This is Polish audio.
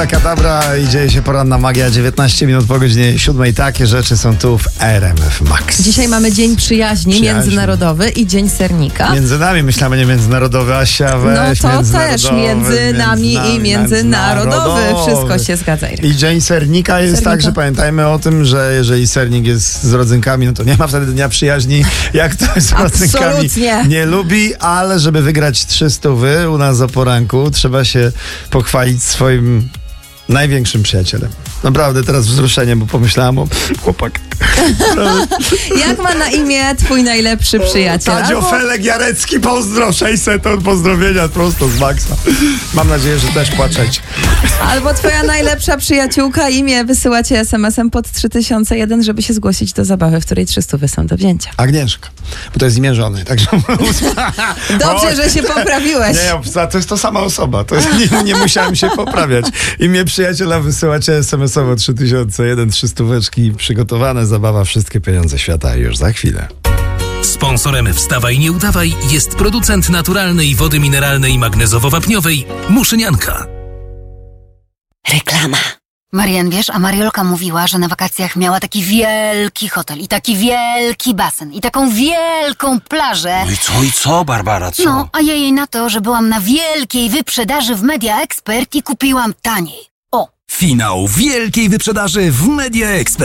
Kadabra i dzieje się poranna magia, 19 minut po godzinie 7. Takie rzeczy są tu w RMF Max. Dzisiaj mamy Dzień Przyjaźni Międzynarodowy i Dzień Sernika. Między nami myślamy, nie międzynarodowy, Asia, weź. No to też między nami i międzynarodowy. Wszystko się zgadza. I Dzień Sernika jest tak, że pamiętajmy o tym, że jeżeli sernik jest z rodzynkami, no to nie ma wtedy Dnia Przyjaźni. Jak to jest z rodzynkami? Absolutnie. Nie lubi, ale żeby wygrać 300 u nas o poranku, trzeba się pochwalić swoim największym przyjacielem. Naprawdę teraz wzruszenie, bo pomyślałam o chłopakach. Jak ma na imię twój najlepszy przyjaciel? Tadzio Felek Jarecki, pozdro, 600 od pozdrowienia prosto z Maxa. Mam nadzieję, że też płaczecie. Albo twoja najlepsza przyjaciółka, imię wysyłacie SMS-em pod 3001, żeby się zgłosić do zabawy, w której 300 są do wzięcia. Agnieszka, bo to jest imię żony, także... Dobrze, że się poprawiłeś. Nie, to jest to sama osoba, to jest, nie musiałem się poprawiać. Imię przyjaciela wysyłacie SMS-owo 3001, 300 przygotowane, zabawa, wszystkie pieniądze świata już za chwilę. Sponsorem Wstawaj Nie Udawaj jest producent naturalnej wody mineralnej magnezowo-wapniowej Muszynianka. Reklama. Marian, wiesz, a Mariolka mówiła, że na wakacjach miała taki wielki hotel i taki wielki basen i taką wielką plażę. No i co, Barbara, co? No, a ja jej na to, że byłam na wielkiej wyprzedaży w Media Expert i kupiłam taniej. O! Finał wielkiej wyprzedaży w Media Expert.